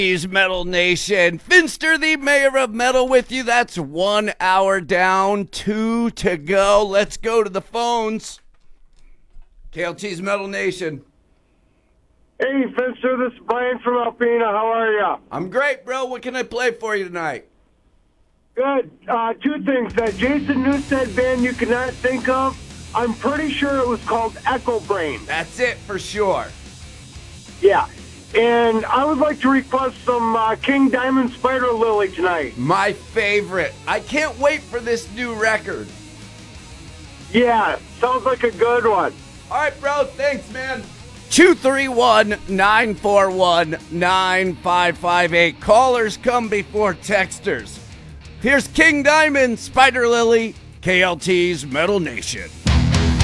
He's Metal Nation. Finster, the mayor of metal, with you. That's 1 hour down, 2 to go. Let's go to the phones. KLT's Metal Nation. Hey, Finster, this is Brian from Alpena. How are ya? I'm great, bro. What can I play for you tonight? Good. Two things. That Jason Newsted band you cannot think of, I'm pretty sure it was called Echo Brain. That's it for sure. Yeah. And I would like to request some King Diamond Spider Lily tonight. My favorite. I can't wait for this new record. Yeah, sounds like a good one. All right, bro. Thanks, man. 231-941-9558. Callers come before texters. Here's King Diamond, Spider Lily, KLT's Metal Nation.